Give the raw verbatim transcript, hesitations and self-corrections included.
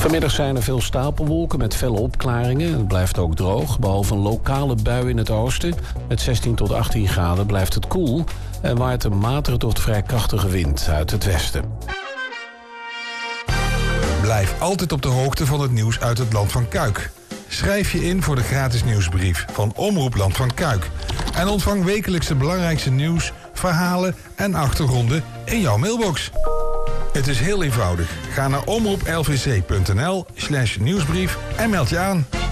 Vanmiddag zijn er veel stapelwolken met felle opklaringen. Het blijft ook droog, behalve een lokale bui in het oosten. Met zestien tot achttien graden blijft het koel en waait een matige tot vrij krachtige wind uit het westen. Blijf altijd op de hoogte van het nieuws uit het Land van Kuik. Schrijf je in voor de gratis nieuwsbrief van Omroep Land van Kuik. En ontvang wekelijks de belangrijkste nieuws, verhalen en achtergronden in jouw mailbox. Het is heel eenvoudig. Ga naar omroep l v c punt n l slash nieuwsbrief en meld je aan.